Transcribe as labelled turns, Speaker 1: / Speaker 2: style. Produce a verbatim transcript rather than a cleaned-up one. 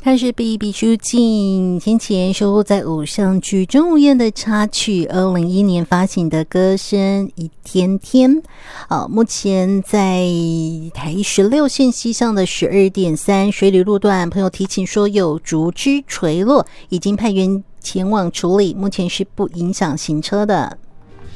Speaker 1: 他是 B 毕书尽先前收录在偶像剧《钟无艳》的插曲，二零零一年发行的歌声《一天天》。好，目前在台十六线西上的十二点三水里路段，朋友提醒说有竹枝垂落，已经派员前往处理，目前是不影响行车的。